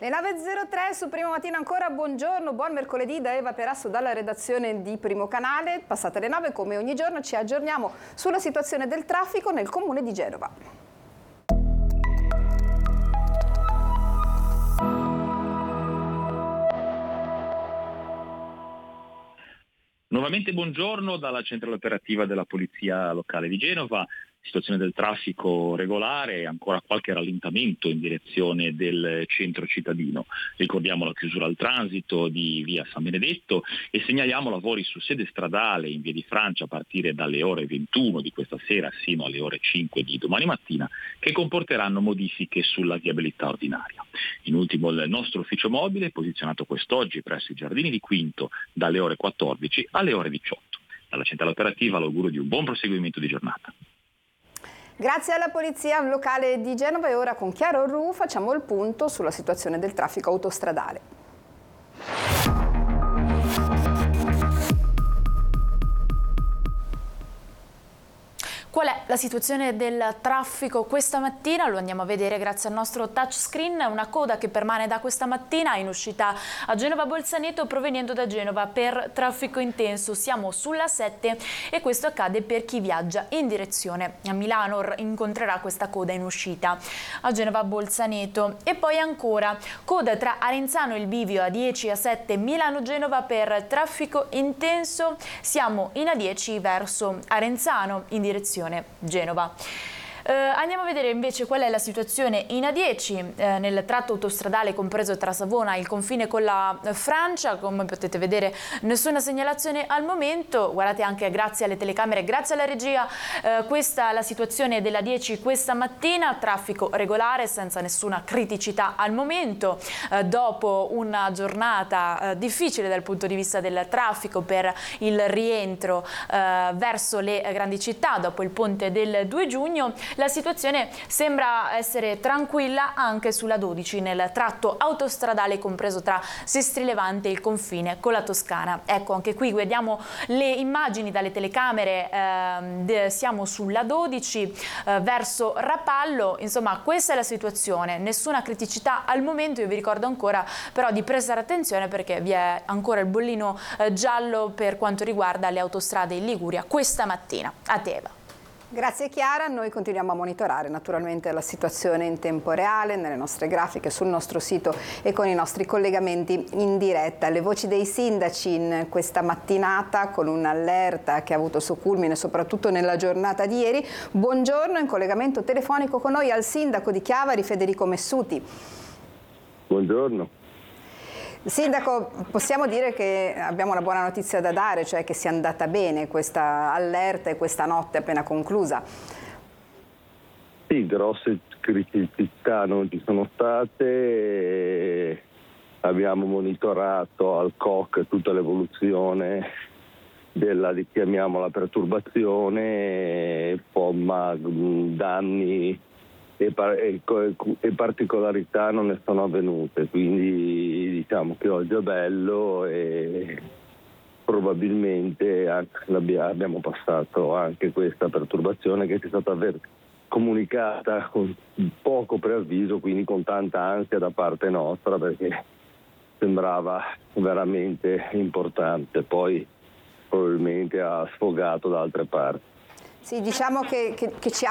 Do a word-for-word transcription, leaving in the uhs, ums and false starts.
Le nove e zero tre su Primo Mattino ancora, buongiorno, buon mercoledì da Eva Perasso dalla redazione di Primo Canale. Passate le nove, come ogni giorno ci aggiorniamo sulla situazione del traffico nel comune di Genova. Nuovamente buongiorno dalla centrale operativa della Polizia Locale di Genova. Situazione del traffico regolare, ancora qualche rallentamento in direzione del centro cittadino. Ricordiamo la chiusura al transito di via San Benedetto e segnaliamo lavori su sede stradale in via di Francia a partire dalle ore ventuno di questa sera sino alle ore cinque di domani mattina, che comporteranno modifiche sulla viabilità ordinaria. In ultimo il nostro ufficio mobile, posizionato quest'oggi presso i giardini di Quinto dalle ore quattordici alle ore diciotto. Dalla centrale operativa l'augurio di un buon proseguimento di giornata. Grazie alla Polizia Locale di Genova e ora con Chiara Orru facciamo il punto sulla situazione del traffico autostradale. Qual è la situazione del traffico questa mattina? Lo andiamo a vedere grazie al nostro touchscreen. Una coda che permane da questa mattina in uscita a Genova Bolzaneto proveniente da Genova per traffico intenso. Siamo sulla sette e questo accade per chi viaggia in direzione a Milano. Incontrerà questa coda in uscita a Genova Bolzaneto. E poi ancora coda tra Arenzano e il Bivio A dieci, A sette Milano-Genova per traffico intenso. Siamo in A dieci verso Arenzano in direzione Genova. Eh, andiamo a vedere invece qual è la situazione in A dieci eh, nel tratto autostradale compreso tra Savona e il confine con la Francia. Come potete vedere nessuna segnalazione al momento. Guardate anche grazie alle telecamere, grazie alla regia, eh, questa è la situazione dell'A dieci questa mattina, traffico regolare senza nessuna criticità al momento, eh, dopo una giornata eh, difficile dal punto di vista del traffico per il rientro eh, verso le grandi città dopo il ponte del due giugno. La situazione sembra essere tranquilla anche sulla dodici nel tratto autostradale compreso tra Sestri Levante e il confine con la Toscana. Ecco, anche qui vediamo le immagini dalle telecamere, eh, siamo sulla dodici eh, verso Rapallo. Insomma, questa è la situazione, nessuna criticità al momento. Io vi ricordo ancora però di prestare attenzione perché vi è ancora il bollino eh, giallo per quanto riguarda le autostrade in Liguria questa mattina. A te, Eva. Grazie Chiara, noi continuiamo a monitorare naturalmente la situazione in tempo reale nelle nostre grafiche, sul nostro sito e con i nostri collegamenti in diretta. Le voci dei sindaci in questa mattinata con un'allerta che ha avuto suo culmine soprattutto nella giornata di ieri. Buongiorno, in collegamento telefonico con noi al sindaco di Chiavari Federico Messuti. Buongiorno. Sindaco, possiamo dire che abbiamo una buona notizia da dare, cioè che sia andata bene questa allerta e questa notte appena conclusa? Sì, grosse criticità non ci sono state, abbiamo monitorato al C O C tutta l'evoluzione della, chiamiamola, perturbazione, ma danni E, e, e particolarità non ne sono avvenute, quindi diciamo che oggi è bello e probabilmente abbiamo passato anche questa perturbazione che ci è stata comunicata con poco preavviso, quindi con tanta ansia da parte nostra perché sembrava veramente importante, poi probabilmente ha sfogato da altre parti. Sì, diciamo che, che, che ci